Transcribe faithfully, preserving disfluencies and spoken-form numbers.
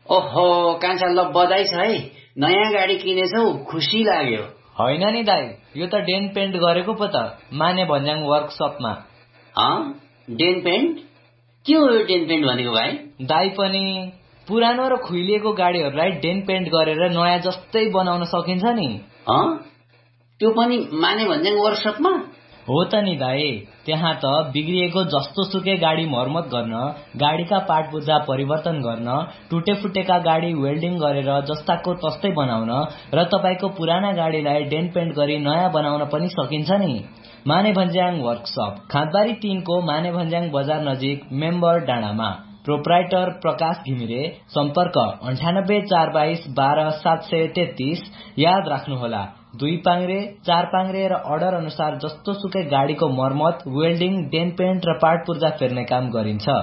ओहो कान्छा, ल बधाई छ है, नयाँ गाडी किनेछौ, खुसी लाग्यो। होइन नि दाई, यो त डेन पेन्ट गरेको पो त, माने भन्ज्याङ वर्कसपमा। Dane pant? के हो यो डेन पेन्ट भनेको भाइ? दाई पनि पुरानो र खुइलिएको गाडीहरूलाई डेन पेन्ट गरेर नयाँ जस्तै बनाउन सकिन्छ नि। त्यो पनि माने भन्ज्याङ वर्कसपमा? हो त नि दाई, त्यहाँ त बिग्रिएको जस्तो सुकै गाडी मर्मत गर्न, गाडीका पार्ट पुर्जा परिवर्तन गर्न, टुटे फुटेका गाडी वेल्डिङ गरेर जस्ताको तस्तै बनाउन र तपाईको पुराना गाडीलाई डेन पेन्ट गरी नयाँ बनाउन पनि सकिन्छ नि। माने भन्ज्याङ वर्कसप, खाँदबारी तीन को माने भन्ज्याङ बजार नजिक, मेम्बर डाँडामा। प्रोप्राइटर प्रकाश घिमिरे। सम्पर्क अन्ठानब्बे चार बाइस बाह्र सात सय तेत्तीस। याद राख्नुहोला, दुई पाङ्रे, चार पाङ्रे र अर्डर अनुसार जस्तो सुकै गाडीको मर्मत, वेल्डिङ, डेन पेन्ट र पार्ट पुर्जा फेर्ने काम गरिन्छ।